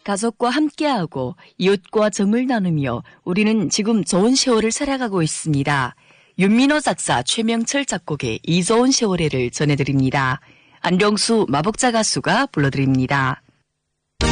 가족과 함께하고 이웃과 정을 나누며 우리는 지금 좋은 세월을 살아가고 있습니다. 윤민호 작사, 최명철 작곡의 이 좋은 세월에를 전해드립니다. 안병수 마복자 가수가 불러드립니다.